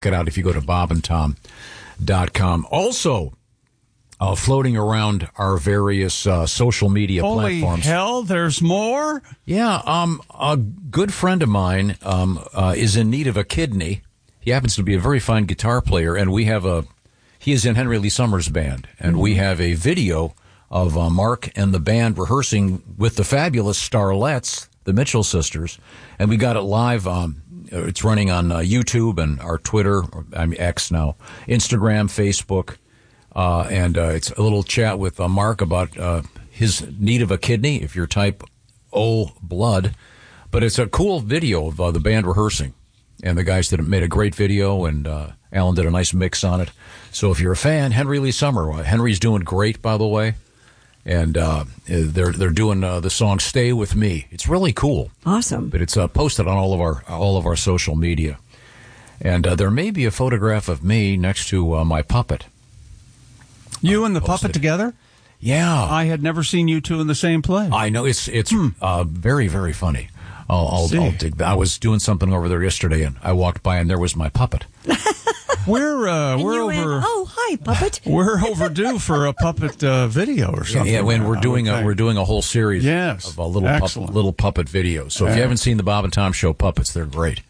it out if you go to bobandtom.com. Also, floating around our various social media platforms. Holy hell, there's more? Yeah, a good friend of mine is in need of a kidney. He happens to be a very fine guitar player, and he is in Henry Lee Summers' band, and we have a video of Mark and the band rehearsing with the fabulous Starlettes, the Mitchell sisters, and we got it live. It's running on YouTube and our Twitter, X now, Instagram, Facebook. And it's a little chat with Mark about his need of a kidney, if you're type O blood. But it's a cool video of the band rehearsing. And the guys made a great video, and Alan did a nice mix on it. So if you're a fan, Henry Lee Summer. Henry's doing great, by the way. And they're doing the song "Stay With Me." It's really cool. Awesome. But it's posted on all of our social media. And there may be a photograph of me next to my puppet. You and the puppet together? Yeah. I had never seen you two in the same place. I know. It's very, very funny. I'll dig. I was doing something over there yesterday, and I walked by, and there was my puppet. We're over. Oh, hi, puppet. We're overdue for a puppet video or something. Yeah, when we're doing a whole series of little puppet videos. So if you haven't seen the Bob and Tom Show puppets, they're great.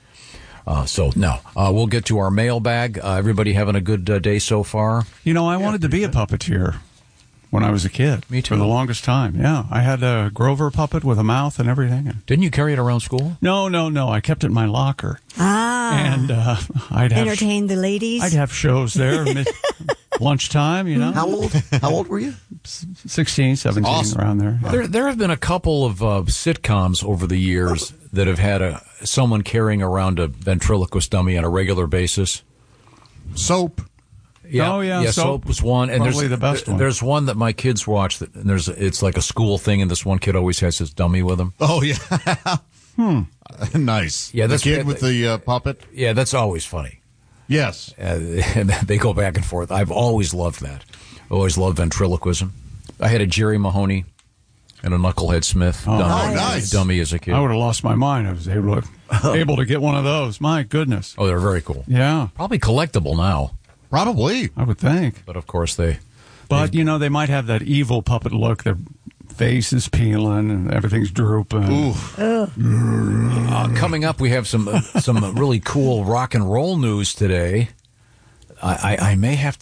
We'll get to our mailbag. Everybody having a good day so far? You know, I wanted to be a puppeteer when I was a kid. Me too. For the longest time, yeah. I had a Grover puppet with a mouth and everything. Didn't you carry it around school? No. I kept it in my locker. And I'd entertain the ladies. I'd have shows there, lunchtime, you know. How old were you? 16, 17, awesome. Around there. Yeah. There have been a couple of sitcoms over the years that have had someone carrying around a ventriloquist dummy on a regular basis. Soap. Yeah, Soap was one, and probably the best one. There's one that my kids watch. It's like a school thing, and this one kid always has his dummy with him. Oh yeah, nice. Yeah, the kid with the puppet. Yeah, that's always funny. Yes, and they go back and forth. I've always loved that. Always loved ventriloquism. I had a Jerry Mahoney and a Knucklehead Smith dummy as a kid. I would have lost my mind. I was able to get one of those. My goodness. Oh, they're very cool. Yeah, probably collectible now. Probably. I would think. But, of course, they might have that evil puppet look. Their face is peeling and everything's drooping. Coming up, we have some really cool rock and roll news today. I may have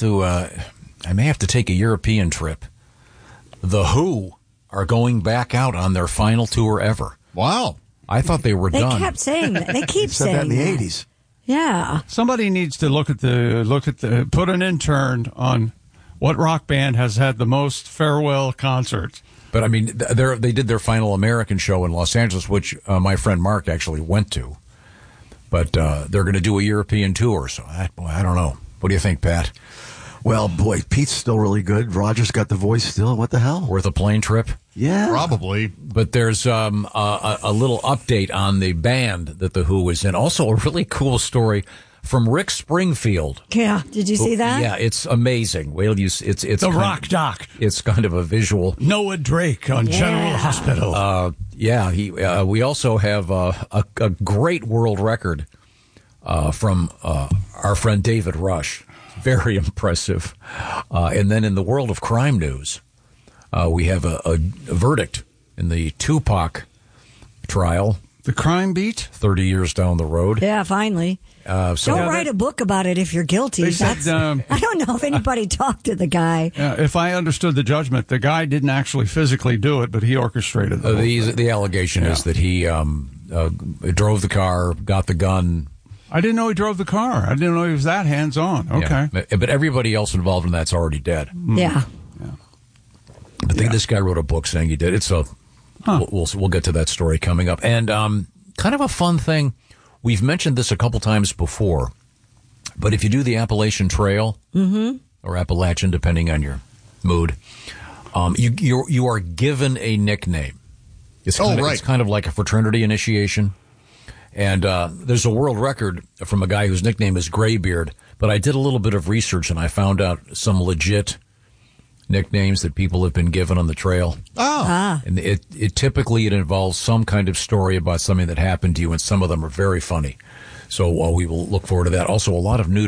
to take a European trip. The Who are going back out on their final tour ever. Wow. I thought they were done. They kept saying that. They keep said saying that in the 80s. Yeah. Somebody needs to put an intern on what rock band has had the most farewell concerts. But I mean, they did their final American show in Los Angeles, which my friend Mark actually went to. But they're going to do a European tour, so I don't know. What do you think, Pat? Well, boy, Pete's still really good. Roger's got the voice still. What the hell? Worth a plane trip? Yeah. Probably. But there's a little update on the band that The Who was in. Also, a really cool story from Rick Springfield. Yeah. Did you see that? Yeah, it's amazing. It's the rock doc. It's kind of a visual. Noah Drake on General Hospital. We also have a great world record from our friend David Rush. Very impressive. And then in the world of crime news, we have a verdict in the Tupac trial. The crime beat? 30 years down the road. Yeah, finally. Don't write a book about it if you're guilty. I don't know if anybody talked to the guy. If I understood the judgment, the guy didn't actually physically do it, but he orchestrated the allegation is that he drove the car, got the gun. I didn't know he drove the car. I didn't know he was that hands-on. Okay. Yeah. But everybody else involved in that's already dead. Yeah. I think this guy wrote a book saying he did it, so we'll get to that story coming up. And kind of a fun thing, we've mentioned this a couple times before, but if you do the Appalachian Trail, or Appalachian, depending on your mood, you are given a nickname. It's kind of like a fraternity initiation. And there's a world record from a guy whose nickname is Graybeard. But I did a little bit of research, and I found out some legit nicknames that people have been given on the trail. And it typically involves some kind of story about something that happened to you, and some of them are very funny. So we will look forward to that. Also, a lot of new